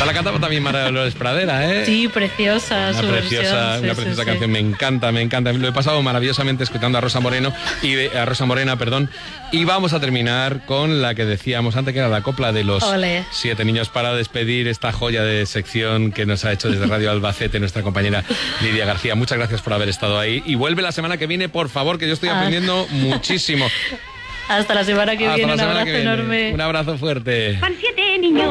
Esta la cantaba también María Dolores Pradera, ¿eh? Sí, preciosa. Una preciosa canción, me encanta. Lo he pasado maravillosamente escuchando a Rosa Morena, y vamos a terminar con la que decíamos antes, que era la copla de los Olé. 7 niños, para despedir esta joya de sección que nos ha hecho desde Radio Albacete nuestra compañera Lidia García. Muchas gracias por haber estado ahí, y vuelve la semana que viene, por favor, que yo estoy aprendiendo muchísimo. Hasta la semana que viene, un abrazo enorme. Un abrazo fuerte. Van 7 niños.